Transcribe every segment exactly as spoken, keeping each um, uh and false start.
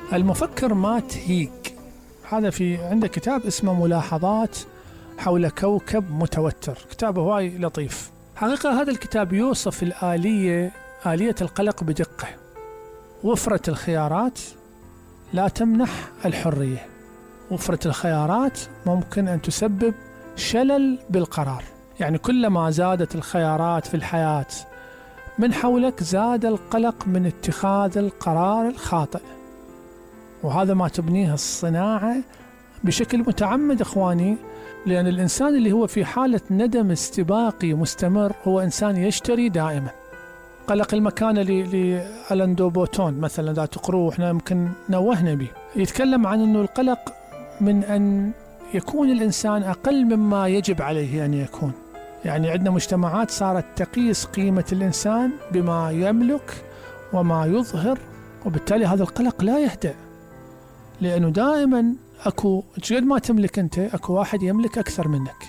المفكر مات هيج، هذا في عنده كتاب اسمه ملاحظات حول كوكب متوتر، كتاب هواي لطيف. حقيقة هذا الكتاب يوصف الآلية آلية القلق بدقة. وفرة الخيارات لا تمنح الحرية، وفرة الخيارات ممكن أن تسبب شلل بالقرار. يعني كلما زادت الخيارات في الحياة من حولك زاد القلق من اتخاذ القرار الخاطئ، وهذا ما تبنيه الصناعة بشكل متعمد إخواني، لأن الإنسان اللي هو في حالة ندم استباقي مستمر هو إنسان يشتري دائما. قلق المكان لألان دو بوتون مثلا، إذا تقروه احنا يمكن نوهنا به، يتكلم عن أنه القلق من أن يكون الإنسان أقل مما يجب عليه أن يكون. يعني عندنا مجتمعات صارت تقيس قيمة الإنسان بما يملك وما يظهر، وبالتالي هذا القلق لا يهدأ، لأنه دائما أكو قد ما تملك أنت أكو واحد يملك أكثر منك،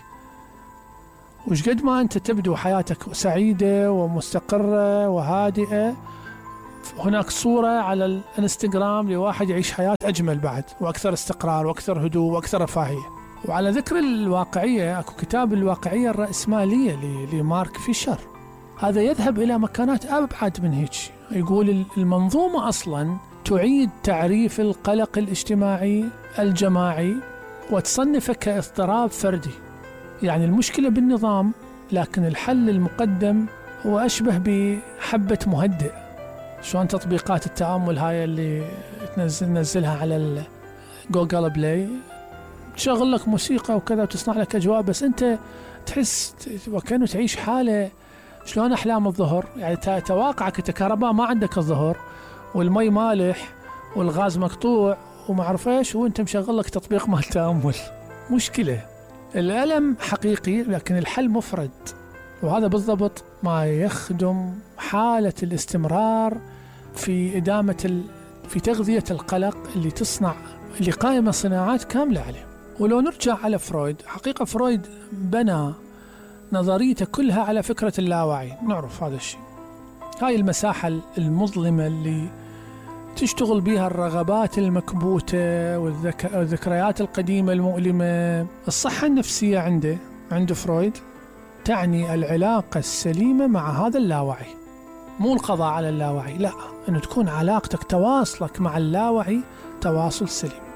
وش قد ما أنت تبدو حياتك سعيدة ومستقرة وهادئة، هناك صورة على الانستغرام لواحد يعيش حياة أجمل بعد وأكثر استقرار وأكثر هدوء وأكثر رفاهية. وعلى ذكر الواقعية، أكو كتاب الواقعية الرأسمالية لمارك فيشر، هذا يذهب إلى مكانات أبعد من هيك. يقول المنظومة أصلا تعيد تعريف القلق الاجتماعي الجماعي وتصنفه كاضطراب فردي. يعني المشكلة بالنظام، لكن الحل المقدم هو أشبه بحبة مهدئ. شلون تطبيقات التأمل هاي اللي تنزل نزلها على الجوجل بلاي، تشغل لك موسيقى وكذا وتصنع لك أجواء، بس أنت تحس وكأنه تعيش حالة شلون أحلام الظهر. يعني تواقعك أنت كهرباء ما عندك الظهر، والمي مالح والغاز مقطوع وما أعرف إيش، وأنت مشغل لك تطبيق مال تأمل. مشكلة. الألم حقيقي لكن الحل مفرد، وهذا بالضبط ما يخدم حالة الاستمرار في إدامة ال... في تغذية القلق اللي تصنع اللي قائمة صناعات كاملة عليه. ولو نرجع على فرويد، حقيقة فرويد بنى نظريته كلها على فكرة اللاوعي. نعرف هذا الشيء، هاي المساحة المظلمة اللي تشتغل بها الرغبات المكبوتة والذك... والذكريات القديمة المؤلمة. الصحة النفسية عنده عند فرويد تعني العلاقة السليمة مع هذا اللاوعي، مو القضاء على اللاوعي، لا، أنه تكون علاقتك تواصلك مع اللاوعي تواصل سليم.